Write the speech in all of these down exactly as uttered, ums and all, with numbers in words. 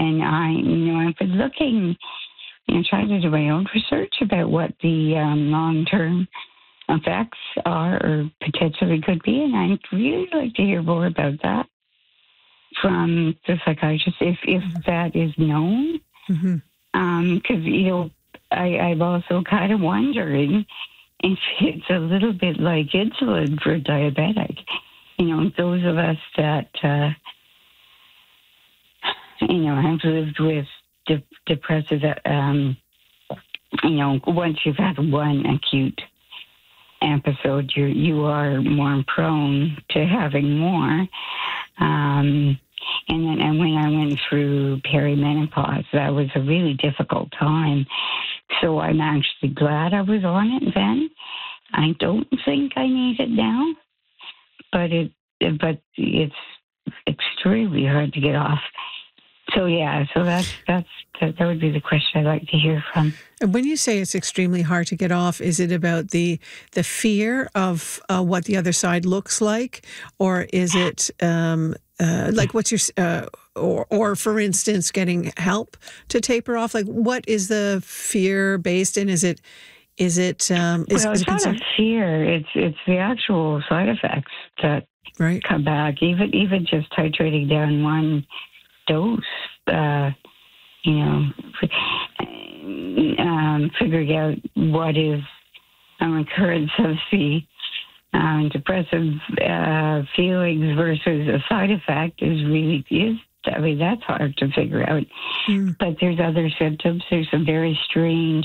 and I, you know, I've been looking and trying to do my own research about what the um, long-term effects are or potentially could be, and I'd really like to hear more about that from the psychiatrist, if if that is known. Mm-hmm. Um, because, you know, I, I'm also kind of wondering if it's a little bit like insulin for diabetic. You know, those of us that, uh, you know, have lived with de- depressive, um, you know, once you've had one acute episode, you you are more prone to having more. Um, and then, and when I went through perimenopause, that was a really difficult time. So I'm actually glad I was on it then. I don't think I need it now, but it but it's extremely hard to get off. So yeah, so that's that's that, that would be the question I'd like to hear from. And when you say it's extremely hard to get off, is it about the the fear of uh, what the other side looks like, or is it um, uh, like what's your uh, or or for instance, getting help to taper off? Like, what is the fear based in? Is it is it um, is, well, is it's it not a fear. It's it's the actual side effects that right. come back. Even even just titrating down one dose, uh, you know, um, figuring out what is a recurrence of the um, depressive uh, feelings versus a side effect is really, is, I mean, that's hard to figure out. Mm. But there's other symptoms. There's some very strange,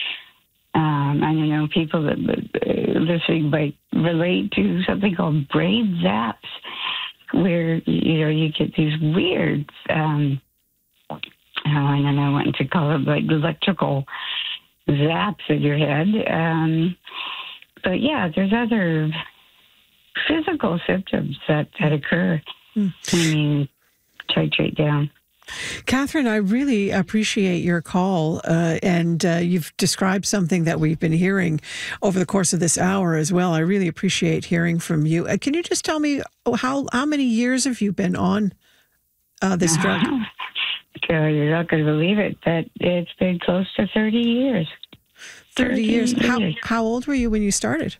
um, I don't know, people that uh, listening might relate to something called brain zaps, where, you know, you get these weird, um, oh, I don't know what to call it, like electrical zaps in your head. Um, but yeah, there's other physical symptoms that, that occur mm. when you titrate down. Catherine, I really appreciate your call, uh, and uh, you've described something that we've been hearing over the course of this hour as well. I really appreciate hearing from you. Uh, can you just tell me oh, how how many years have you been on uh, this drug? God, you're not going to believe it, but it's been close to thirty years. thirty years. How, how old were you when you started?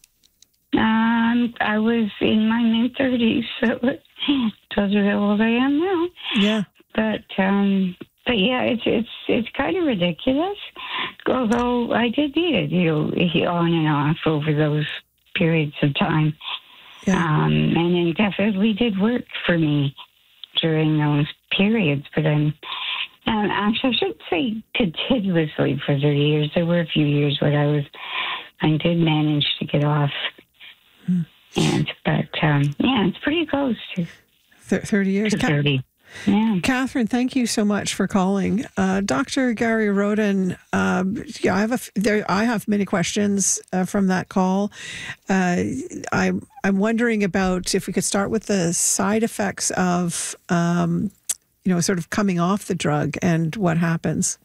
Um, I was in my mid-thirties, so it tells you how old I am now. Yeah. But um, but yeah, it's it's it's kind of ridiculous. Although I did need it, you know, on and off over those periods of time, yeah. um, and it definitely did work for me during those periods. But I'm um, actually I shouldn't say continuously for thirty years. There were a few years when I was I did manage to get off, hmm. and but um, yeah, it's pretty close to Th- thirty years. To thirty. Yeah. Catherine, thank you so much for calling. Uh, Doctor Gary Roden, um, yeah, I have a, there, I have many questions uh, from that call. Uh, I'm I'm wondering about if we could start with the side effects of, um, you know, sort of coming off the drug and what happens.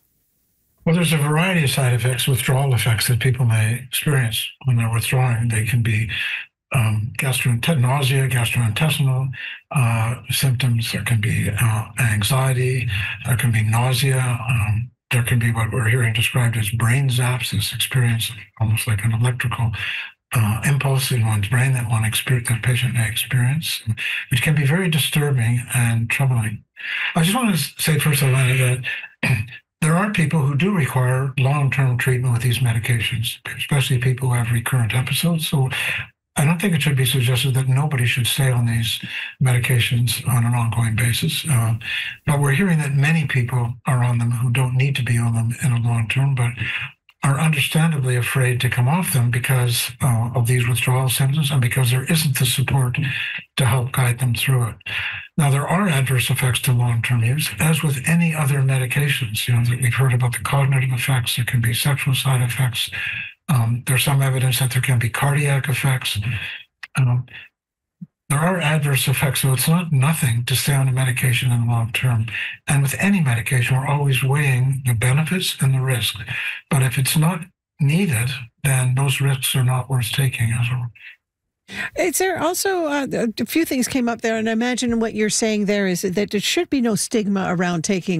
Well, there's a variety of side effects, withdrawal effects that people may experience when they're withdrawing. They can be Um, gastrointestinal, nausea, gastrointestinal uh, symptoms. There can be uh, anxiety. There can be nausea. Um, there can be what we're hearing described as brain zaps, this experience almost like an electrical uh, impulse in one's brain that one experience, that patient may experience, which can be very disturbing and troubling. I just want to say first, Elena, that there are people who do require long-term treatment with these medications, especially people who have recurrent episodes. So I don't think it should be suggested that nobody should stay on these medications on an ongoing basis. Uh, but we're hearing that many people are on them who don't need to be on them in a long term, but are understandably afraid to come off them because uh, of these withdrawal symptoms and because there isn't the support to help guide them through it. Now, there are adverse effects to long-term use, as with any other medications. You know, we've heard about the cognitive effects. There can be sexual side effects. Um, there's some evidence that there can be cardiac effects. Um, there are adverse effects, so it's not nothing to stay on a medication in the long term. And with any medication, we're always weighing the benefits and the risk. But if it's not needed, then those risks are not worth taking as well. Is there also uh, a few things came up there, and I imagine what you're saying there is that there should be no stigma around taking